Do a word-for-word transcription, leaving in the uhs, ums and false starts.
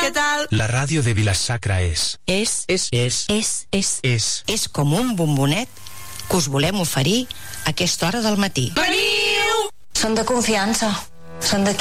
què tal? La ràdio de Vila-sacra és... És, És, és, és, és, és... és com un bombonet que us volem oferir a aquesta hora del matí. Veniu! Són de confiança. Són de